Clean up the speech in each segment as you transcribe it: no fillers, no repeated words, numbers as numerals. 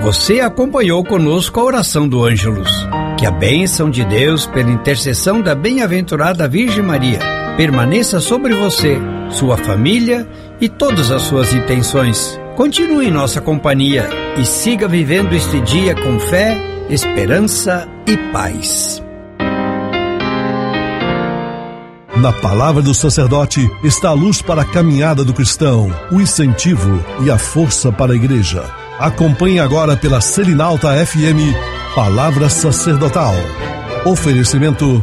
Você acompanhou conosco a oração do Ângelus. Que a bênção de Deus, pela intercessão da bem-aventurada Virgem Maria, permaneça sobre você, sua família e todas as suas intenções. Continue em nossa companhia e siga vivendo este dia com fé, esperança e paz. Na palavra do sacerdote está a luz para a caminhada do cristão, o incentivo e a força para a igreja. Acompanhe agora pela Selinalta FM, Palavra Sacerdotal. Oferecimento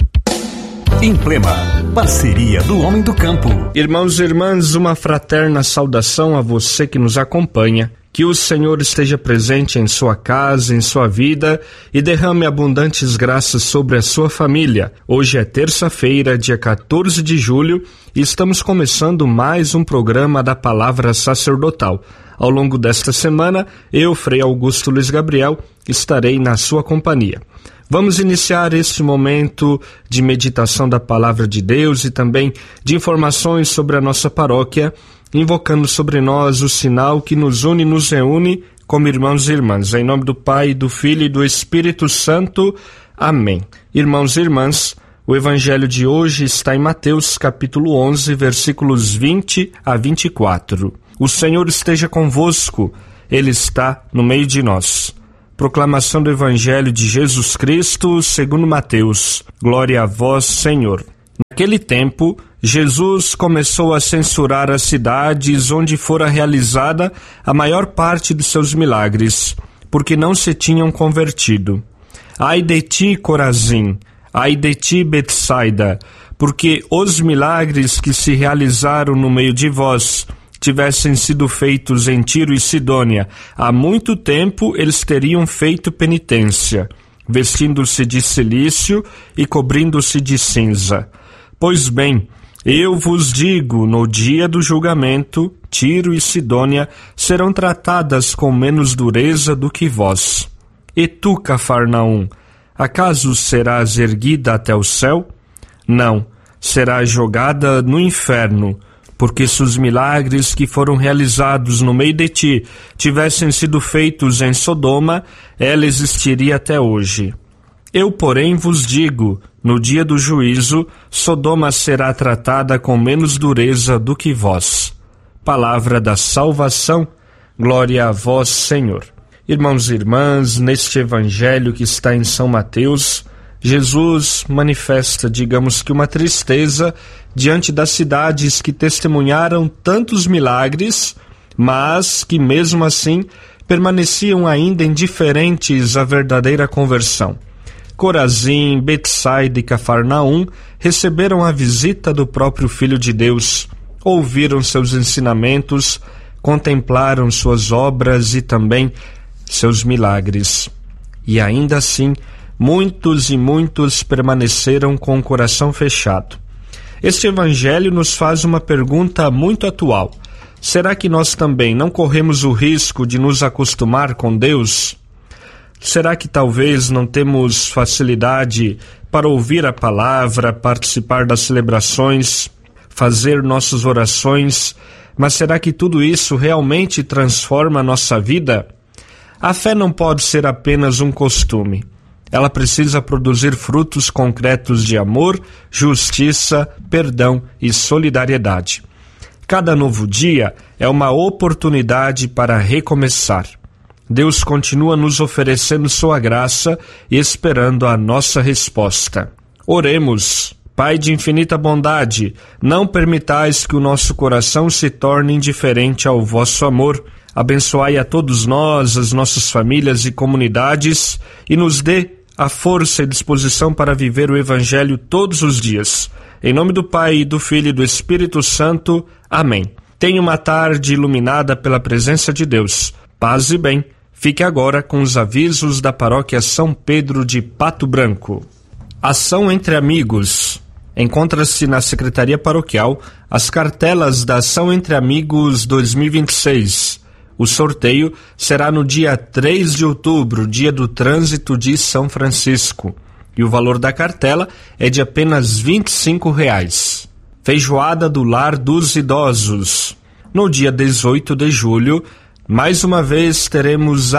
Implema, parceria do homem do campo. Irmãos e irmãs, uma fraterna saudação a você que nos acompanha. Que o Senhor esteja presente em sua casa, em sua vida e derrame abundantes graças sobre a sua família. Hoje é terça-feira, dia 14 de julho, e estamos começando mais um programa da Palavra Sacerdotal. Ao longo desta semana, eu, Frei Augusto Luiz Gabriel, estarei na sua companhia. Vamos iniciar este momento de meditação da Palavra de Deus e também de informações sobre a nossa paróquia, invocando sobre nós o sinal que nos une e nos reúne como irmãos e irmãs. Em nome do Pai, do Filho e do Espírito Santo. Amém. Irmãos e irmãs, o Evangelho de hoje está em Mateus capítulo 11, versículos 20 a 24. O Senhor esteja convosco, Ele está no meio de nós. Proclamação do Evangelho de Jesus Cristo segundo Mateus. Glória a vós, Senhor. Naquele tempo, Jesus começou a censurar as cidades onde fora realizada a maior parte dos seus milagres, porque não se tinham convertido. Ai de ti, Corazim! Ai de ti, Betsaida! Porque os milagres que se realizaram no meio de vós tivessem sido feitos em Tiro e Sidônia, há muito tempo eles teriam feito penitência, vestindo-se de cilício e cobrindo-se de cinza. Pois bem, eu vos digo, no dia do julgamento, Tiro e Sidônia serão tratadas com menos dureza do que vós. E tu, Cafarnaum, acaso serás erguida até o céu? Não, serás jogada no inferno, porque se os milagres que foram realizados no meio de ti tivessem sido feitos em Sodoma, ela existiria até hoje. Eu, porém, vos digo, no dia do juízo, Sodoma será tratada com menos dureza do que vós. Palavra da salvação, glória a vós, Senhor. Irmãos e irmãs, neste evangelho que está em São Mateus, Jesus manifesta, digamos que uma tristeza diante das cidades que testemunharam tantos milagres, mas que mesmo assim permaneciam ainda indiferentes à verdadeira conversão. Corazim, Betsaida e Cafarnaum receberam a visita do próprio Filho de Deus, ouviram seus ensinamentos, contemplaram suas obras e também seus milagres. E ainda assim, muitos e muitos permaneceram com o coração fechado. Este evangelho nos faz uma pergunta muito atual. Será que nós também não corremos o risco de nos acostumar com Deus? Será que talvez não temos facilidade para ouvir a palavra, participar das celebrações, fazer nossas orações, mas será que tudo isso realmente transforma a nossa vida? A fé não pode ser apenas um costume. Ela precisa produzir frutos concretos de amor, justiça, perdão e solidariedade. Cada novo dia é uma oportunidade para recomeçar. Deus continua nos oferecendo sua graça e esperando a nossa resposta. Oremos. Pai de infinita bondade, não permitais que o nosso coração se torne indiferente ao vosso amor. Abençoai a todos nós, as nossas famílias e comunidades, e nos dê a força e disposição para viver o Evangelho todos os dias. Em nome do Pai, do Filho e do Espírito Santo. Amém. Tenha uma tarde iluminada pela presença de Deus. Paz e bem. Fique agora com os avisos da Paróquia São Pedro de Pato Branco. Ação entre Amigos. Encontra-se na Secretaria Paroquial as cartelas da Ação Entre Amigos 2026. O sorteio será no dia 3 de outubro, dia do trânsito de São Francisco. E o valor da cartela é de apenas R$ 25. Feijoada do Lar dos Idosos. No dia 18 de julho, mais uma vez teremos a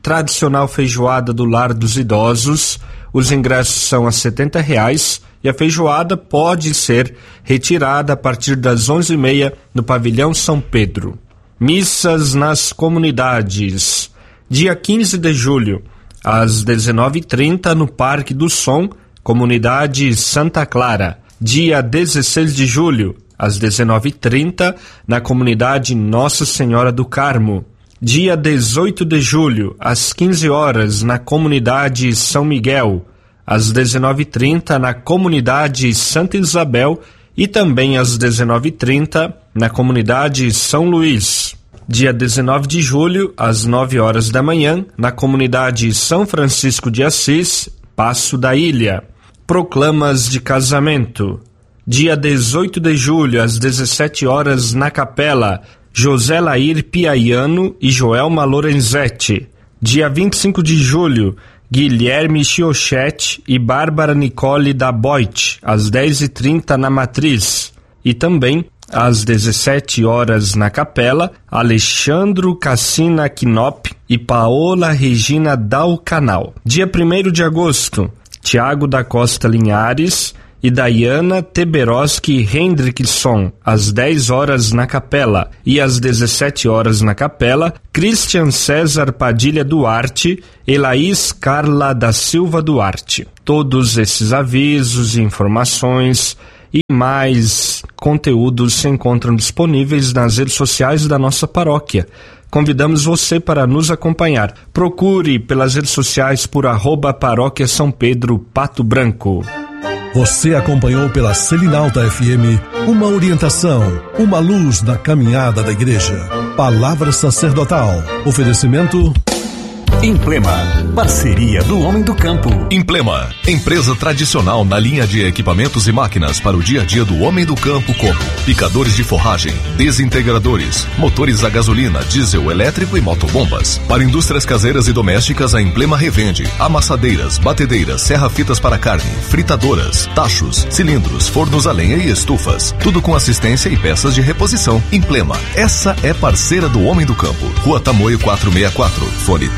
tradicional feijoada do Lar dos Idosos. Os ingressos são a R$70 e a feijoada pode ser retirada a partir das 11h30 no Pavilhão São Pedro. Missas nas comunidades. Dia 15 de julho, às 19h30 no Parque do Som, Comunidade Santa Clara. Dia 16 de julho, às 19h30 na Comunidade Nossa Senhora do Carmo. Dia 18 de julho, às 15 horas, na Comunidade São Miguel. Às 19h30 na Comunidade Santa Isabel e também às 19h30 na Comunidade São Luís. Dia 19 de julho, às 9 horas da manhã, na Comunidade São Francisco de Assis, Passo da Ilha. Proclamas de casamento. Dia 18 de julho, às 17 horas, na Capela, José Lair Piaiano e Joelma Lorenzetti. Dia 25 de julho, Guilherme Chiochete e Bárbara Nicole da Boit, às 10h30 na Matriz. E também, às 17 horas na Capela, Alexandro Cassina Knop e Paola Regina Dal Canal. Dia 1º de agosto, Tiago da Costa Linhares e Dayana Teberoski Hendrickson, às 10 horas na Capela, e às 17 horas na Capela, Christian César Padilha Duarte e Laís Carla da Silva Duarte. Todos esses avisos e informações e mais conteúdos se encontram disponíveis nas redes sociais da nossa paróquia. Convidamos você para nos acompanhar. Procure pelas redes sociais por @Paróquia São Pedro Pato Branco. Você acompanhou pela Selinalta FM uma orientação, uma luz na caminhada da igreja. Palavra sacerdotal. Oferecimento Implema, parceria do homem do campo. Implema, empresa tradicional na linha de equipamentos e máquinas para o dia a dia do homem do campo, como picadores de forragem, desintegradores, motores a gasolina, diesel, elétrico e motobombas. Para indústrias caseiras e domésticas, a Implema revende amassadeiras, batedeiras, serra-fitas para carne, fritadoras, tachos, cilindros, fornos a lenha e estufas. Tudo com assistência e peças de reposição. Implema, essa é parceira do homem do campo. Rua Tamoio 464, fone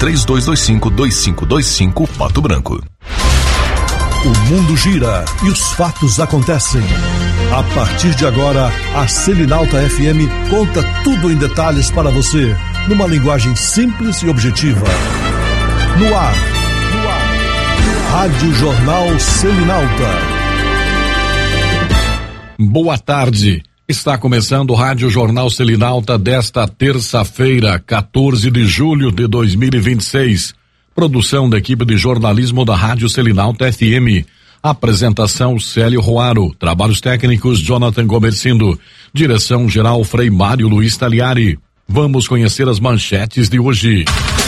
3225-2525, Pato Branco. O mundo gira e os fatos acontecem. A partir de agora, a Selinalta FM conta tudo em detalhes para você, numa linguagem simples e objetiva. No ar. Rádio Jornal Selinalta. Boa tarde. Está começando o Rádio Jornal Selinalta desta terça-feira, 14 de julho de 2026. Produção da equipe de jornalismo da Rádio Selinalta FM. Apresentação Célio Roaro. Trabalhos técnicos Jonathan Gomercindo. Direção geral Frei Mário Luiz Taliari. Vamos conhecer as manchetes de hoje.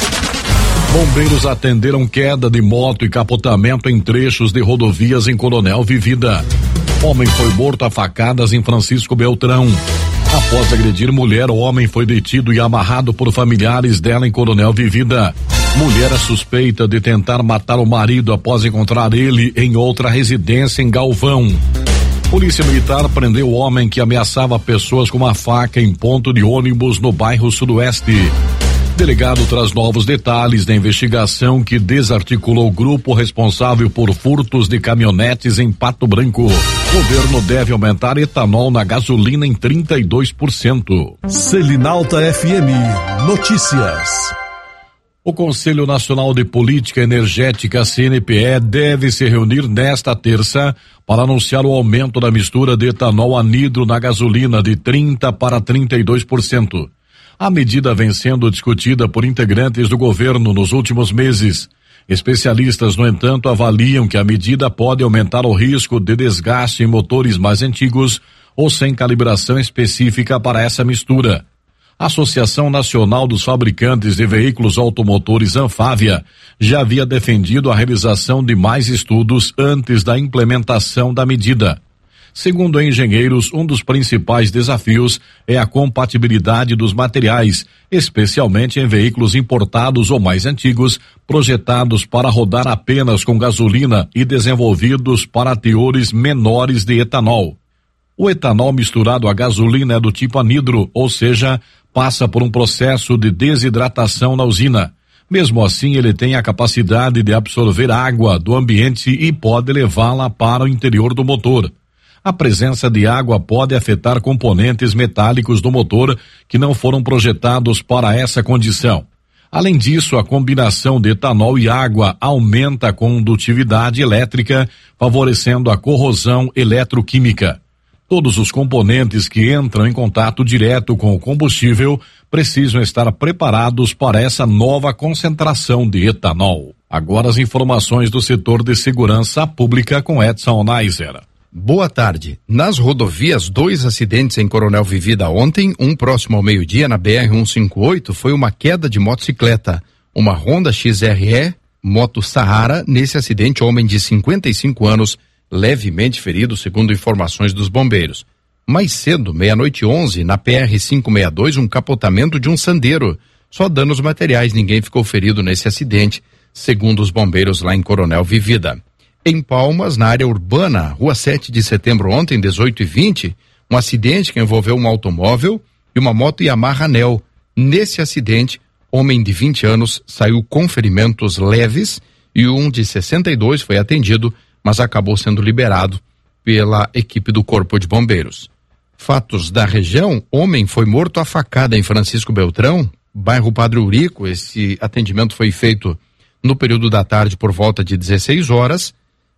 Bombeiros atenderam queda de moto e capotamento em trechos de rodovias em Coronel Vivida. Homem foi morto a facadas em Francisco Beltrão. Após agredir mulher, o homem foi detido e amarrado por familiares dela em Coronel Vivida. Mulher é suspeita de tentar matar o marido após encontrar ele em outra residência em Galvão. Polícia Militar prendeu o homem que ameaçava pessoas com uma faca em ponto de ônibus no bairro Sudoeste. Delegado traz novos detalhes da investigação que desarticulou o grupo responsável por furtos de caminhonetes em Pato Branco. Governo deve aumentar etanol na gasolina em 32%. Selinalta FM Notícias. O Conselho Nacional de Política Energética, CNPE, deve se reunir nesta terça para anunciar o aumento da mistura de etanol anidro na gasolina de 30% para 32%. A medida vem sendo discutida por integrantes do governo nos últimos meses. Especialistas, no entanto, avaliam que a medida pode aumentar o risco de desgaste em motores mais antigos ou sem calibração específica para essa mistura. A Associação Nacional dos Fabricantes de Veículos Automotores, Anfávia, já havia defendido a realização de mais estudos antes da implementação da medida. Segundo engenheiros, um dos principais desafios é a compatibilidade dos materiais, especialmente em veículos importados ou mais antigos, projetados para rodar apenas com gasolina e desenvolvidos para teores menores de etanol. O etanol misturado à gasolina é do tipo anidro, ou seja, passa por um processo de desidratação na usina. Mesmo assim, ele tem a capacidade de absorver água do ambiente e pode levá-la para o interior do motor. A presença de água pode afetar componentes metálicos do motor que não foram projetados para essa condição. Além disso, a combinação de etanol e água aumenta a condutividade elétrica, favorecendo a corrosão eletroquímica. Todos os componentes que entram em contato direto com o combustível precisam estar preparados para essa nova concentração de etanol. Agora as informações do setor de segurança pública com Edson Neiser. Boa tarde. Nas rodovias, 2 acidentes em Coronel Vivida ontem, um próximo ao meio-dia na BR-158, foi uma queda de motocicleta. Uma Honda XRE, moto Sahara, nesse acidente, homem de 55 anos, levemente ferido, segundo informações dos bombeiros. Mais cedo, 00:11, na PR-562, um capotamento de um Sandero. Só danos materiais, ninguém ficou ferido nesse acidente, segundo os bombeiros lá em Coronel Vivida. Em Palmas, na área urbana, rua 7 de setembro ontem, 18h20, um acidente que envolveu um automóvel e uma moto Yamaha Nel. Nesse acidente, homem de 20 anos saiu com ferimentos leves e um de 62 foi atendido, mas acabou sendo liberado pela equipe do Corpo de Bombeiros. Fatos da região: homem foi morto a facada em Francisco Beltrão, bairro Padre Eurico. Esse atendimento foi feito no período da tarde por volta de 16 horas.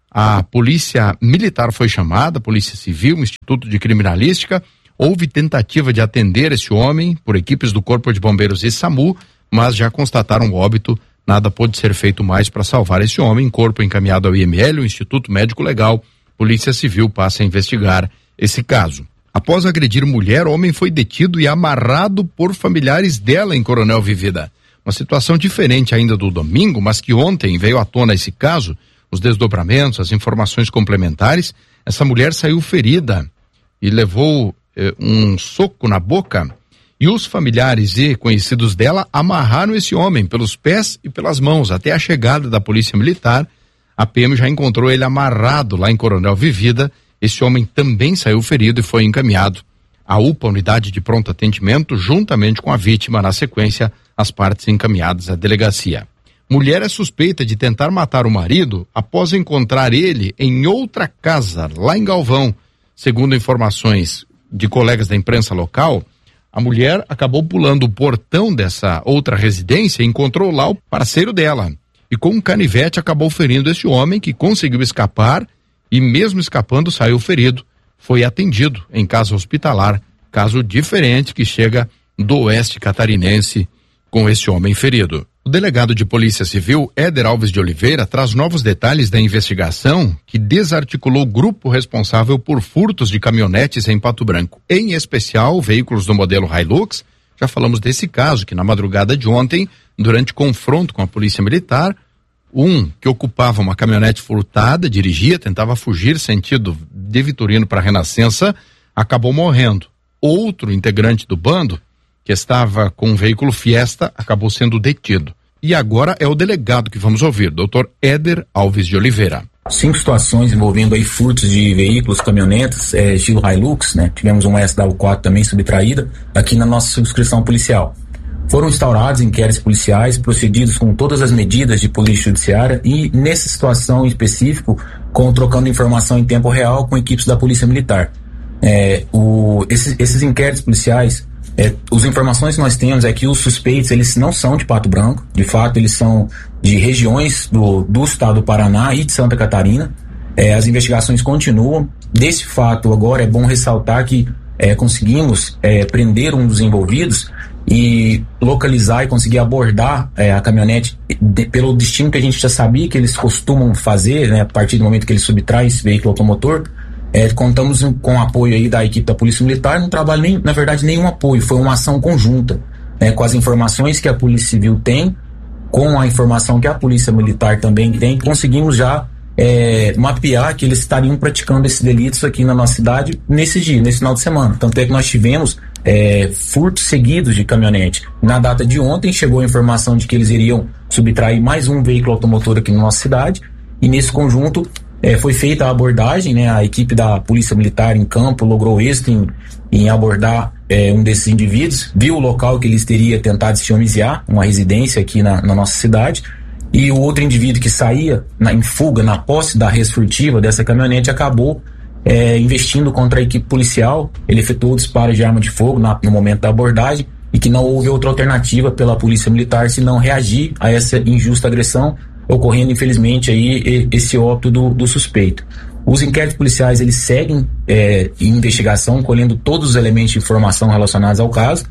A polícia militar foi chamada, polícia civil, Instituto de Criminalística. Houve tentativa de atender esse homem por equipes do Corpo de Bombeiros e SAMU, mas já constataram o óbito. Nada pôde ser feito mais para salvar esse homem. Corpo encaminhado ao IML, o Instituto Médico Legal. Polícia Civil passa a investigar esse caso. Após agredir mulher, homem foi detido e amarrado por familiares dela em Coronel Vivida. Uma situação diferente ainda do domingo, mas que ontem veio à tona esse caso. Os desdobramentos, as informações complementares. Essa mulher saiu ferida e levou um soco na boca, e os familiares e conhecidos dela amarraram esse homem pelos pés e pelas mãos até a chegada da polícia militar. A PM já encontrou ele amarrado lá em Coronel Vivida. Esse homem também saiu ferido e foi encaminhado à UPA, unidade de pronto atendimento, juntamente com a vítima. Na sequência, as partes encaminhadas à delegacia. Mulher é suspeita de tentar matar o marido após encontrar ele em outra casa, lá em Galvão. Segundo informações de colegas da imprensa local, a mulher acabou pulando o portão dessa outra residência e encontrou lá o parceiro dela. E com um canivete acabou ferindo esse homem, que conseguiu escapar e mesmo escapando saiu ferido. Foi atendido em casa hospitalar, caso diferente que chega do oeste catarinense com esse homem ferido. O delegado de Polícia Civil, Éder Alves de Oliveira, traz novos detalhes da investigação que desarticulou o grupo responsável por furtos de caminhonetes em Pato Branco, em especial veículos do modelo Hilux. Já falamos desse caso, que na madrugada de ontem, durante confronto com a Polícia Militar, um que ocupava uma caminhonete furtada, dirigia, tentava fugir sentido de Vitorino para Renascença, acabou morrendo. Outro integrante do bando, que estava com um veículo Fiesta, acabou sendo detido. E agora é o delegado que vamos ouvir, Dr. Éder Alves de Oliveira. 5 situações envolvendo aí furtos de veículos, caminhonetes, estilo Hilux, né? Tivemos uma SW4 também subtraída aqui na nossa subscrição policial. Foram instaurados inquéritos policiais, procedidos com todas as medidas de polícia judiciária e, nessa situação em específico, trocando informação em tempo real com equipes da Polícia Militar. Esses inquéritos policiais, as informações que nós temos é que os suspeitos, eles não são de Pato Branco, de fato eles são de regiões do estado do Paraná e de Santa Catarina. As investigações continuam. Desse fato agora é bom ressaltar que conseguimos prender um dos envolvidos e localizar e conseguir abordar a caminhonete pelo destino que a gente já sabia que eles costumam fazer, né, a partir do momento que eles subtraem esse veículo automotor. Contamos com o apoio aí da equipe da Polícia Militar. Não trabalho na verdade nenhum apoio, foi uma ação conjunta, com as informações que a Polícia Civil tem, com a informação que a Polícia Militar também tem, conseguimos já mapear que eles estariam praticando esses delitos aqui na nossa cidade nesse final de semana. Tanto é que nós tivemos furtos seguidos de caminhonete. Na data de ontem chegou a informação de que eles iriam subtrair mais um veículo automotor aqui na nossa cidade, e nesse conjunto foi feita a abordagem, né? A equipe da Polícia Militar em campo logrou êxito em abordar um desses indivíduos, viu o local que eles teria tentado se homiziar, uma residência aqui na nossa cidade, e o outro indivíduo que saía em fuga, na posse da res furtiva dessa caminhonete, acabou investindo contra a equipe policial. Ele efetuou o disparo de arma de fogo no momento da abordagem, e que não houve outra alternativa pela polícia militar senão reagir a essa injusta agressão, ocorrendo infelizmente aí esse óbito do suspeito. Os inquéritos policiais, eles seguem em investigação, colhendo todos os elementos de informação relacionados ao caso.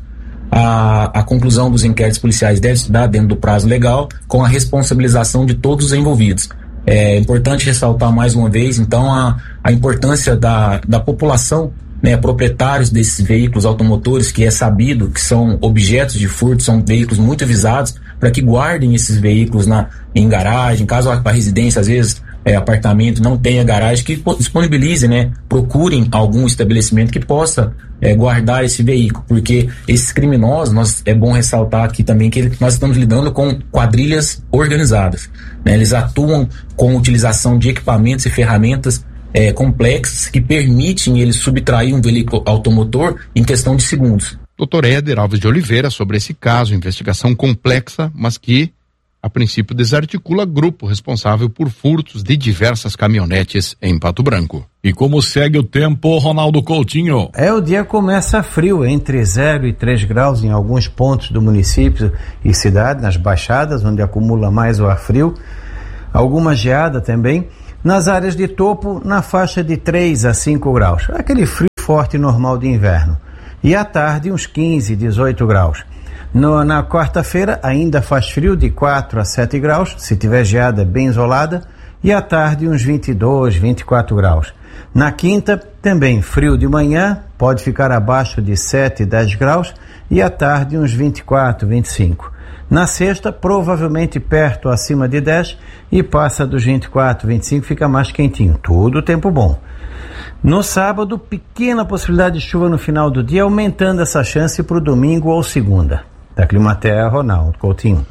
A conclusão dos inquéritos policiais deve se dar dentro do prazo legal, com a responsabilização de todos os envolvidos. É importante ressaltar mais uma vez, então, a importância da população, né, proprietários desses veículos automotores, que é sabido que são objetos de furto, são veículos muito visados, para que guardem esses veículos em garagem, caso a residência, às vezes, apartamento não tenha garagem, que disponibilize, né, procurem algum estabelecimento que possa guardar esse veículo, porque esses criminosos, é bom ressaltar aqui também que nós estamos lidando com quadrilhas organizadas, né, eles atuam com utilização de equipamentos e ferramentas complexas que permitem eles subtrair um veículo automotor em questão de segundos. Dr. Éder Alves de Oliveira, sobre esse caso, investigação complexa, mas que a princípio desarticula grupo responsável por furtos de diversas caminhonetes em Pato Branco. E como segue o tempo, Ronaldo Coutinho? O dia começa frio, entre 0 e 3 graus em alguns pontos do município e cidade, nas baixadas, onde acumula mais o ar frio. Alguma geada também. Nas áreas de topo, na faixa de 3 a 5 graus. Aquele frio forte normal de inverno. E à tarde, uns 15, 18 graus. Na quarta-feira ainda faz frio de 4 a 7 graus, se tiver geada bem isolada, e à tarde uns 22, 24 graus. Na quinta também frio de manhã, pode ficar abaixo de 7, 10 graus, e à tarde uns 24, 25. Na sexta, provavelmente perto acima de 10 e passa dos 24, 25, fica mais quentinho, tudo tempo bom. No sábado, pequena possibilidade de chuva no final do dia, aumentando essa chance para o domingo ou segunda. Da Climaterra, Ronaldo Coutinho.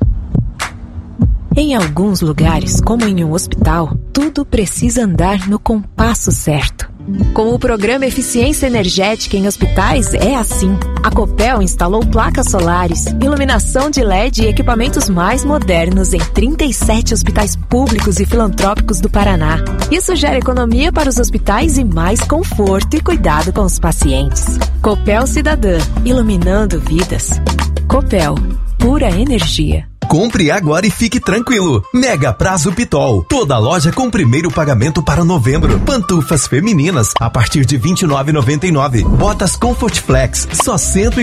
Em alguns lugares, como em um hospital, tudo precisa andar no compasso certo. Com o programa Eficiência Energética em Hospitais é assim. A Copel instalou placas solares, iluminação de LED e equipamentos mais modernos em 37 hospitais públicos e filantrópicos do Paraná. Isso gera economia para os hospitais e mais conforto e cuidado com os pacientes. Copel Cidadã, iluminando vidas. Copel, pura energia. Compre agora e fique tranquilo. Mega Prazo Pitol. Toda loja com primeiro pagamento para novembro. Pantufas femininas a partir de R$ 29,99. Botas Comfort Flex só R$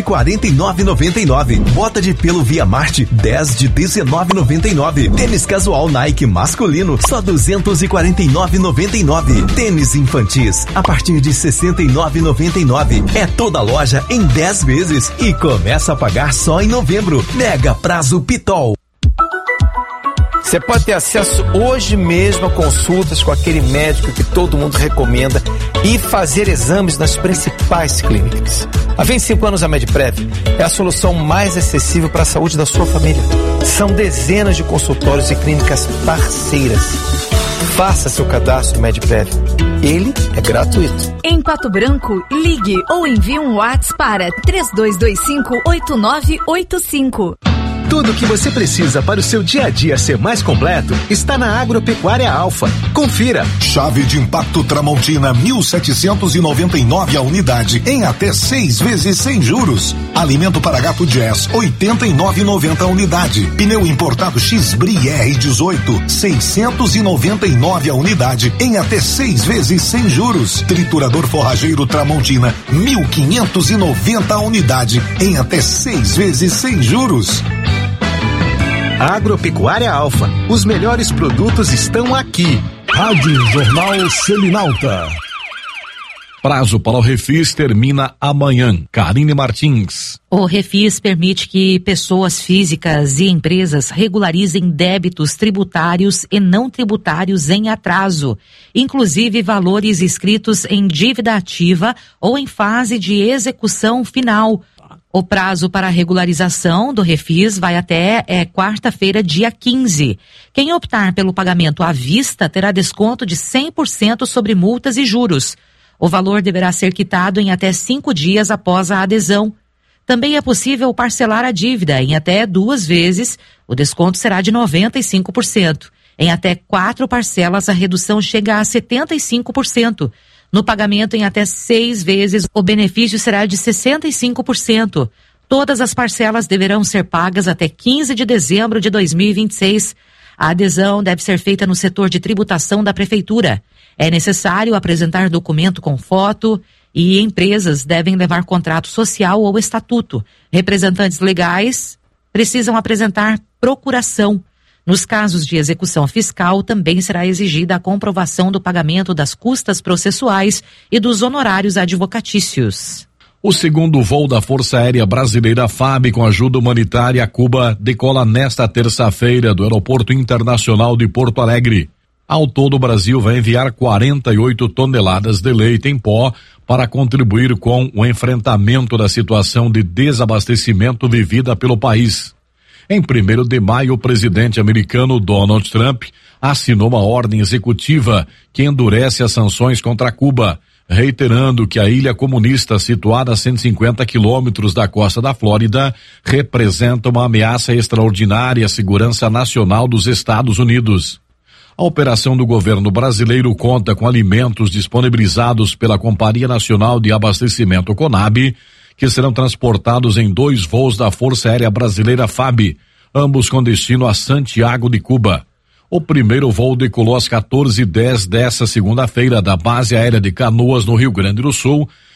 149,99. Bota de pelo Via Marte 10 de R$ 19,99. Tênis casual Nike masculino só R$ 249,99. Tênis infantis a partir de R$ 69,99. É toda loja em 10 vezes e começa a pagar só em novembro. Mega Prazo Pitol. Você pode ter acesso hoje mesmo a consultas com aquele médico que todo mundo recomenda e fazer exames nas principais clínicas. Há 25 anos a Medprev é a solução mais acessível para a saúde da sua família. São dezenas de consultórios e clínicas parceiras. Faça seu cadastro no Medprev. Ele é gratuito. Em Pato Branco, ligue ou envie um WhatsApp para 3225-8985. Tudo o que você precisa para o seu dia a dia ser mais completo está na Agropecuária Alfa. Confira. Chave de impacto Tramontina 1.799 a unidade em até 6 vezes sem juros. Alimento para gato Jazz 89,90 a unidade. Pneu importado X-Bri R18 699 a unidade em até 6 vezes sem juros. Triturador forrageiro Tramontina 1.590 a unidade em até 6 vezes sem juros. Agropecuária Alfa. Os melhores produtos estão aqui. Rádio Jornal Selinalta. Prazo para o Refis termina amanhã. Karine Martins. O Refis permite que pessoas físicas e empresas regularizem débitos tributários e não tributários em atraso, inclusive valores escritos em dívida ativa ou em fase de execução final. O prazo para a regularização do Refis vai até quarta-feira, dia 15. Quem optar pelo pagamento à vista terá desconto de 100% sobre multas e juros. O valor deverá ser quitado em até 5 dias após a adesão. Também é possível parcelar a dívida em até 2 vezes, o desconto será de 95%. Em até 4 parcelas, a redução chega a 75%. No pagamento em até 6 vezes, o benefício será de 65%. Todas as parcelas deverão ser pagas até 15 de dezembro de 2026. A adesão deve ser feita no setor de tributação da Prefeitura. É necessário apresentar documento com foto e empresas devem levar contrato social ou estatuto. Representantes legais precisam apresentar procuração. Nos casos de execução fiscal, também será exigida a comprovação do pagamento das custas processuais e dos honorários advocatícios. O segundo voo da Força Aérea Brasileira FAB com ajuda humanitária a Cuba decola nesta terça-feira do Aeroporto Internacional de Porto Alegre. Ao todo, o Brasil vai enviar 48 toneladas de leite em pó para contribuir com o enfrentamento da situação de desabastecimento vivida pelo país. Em 1º de maio, o presidente americano Donald Trump assinou uma ordem executiva que endurece as sanções contra Cuba, reiterando que a ilha comunista, situada a 150 quilômetros da costa da Flórida, representa uma ameaça extraordinária à segurança nacional dos Estados Unidos. A operação do governo brasileiro conta com alimentos disponibilizados pela Companhia Nacional de Abastecimento CONAB, que serão transportados em 2 voos da Força Aérea Brasileira FAB, ambos com destino a Santiago de Cuba. O primeiro voo decolou às 14h10 desta segunda-feira da Base Aérea de Canoas, no Rio Grande do Sul,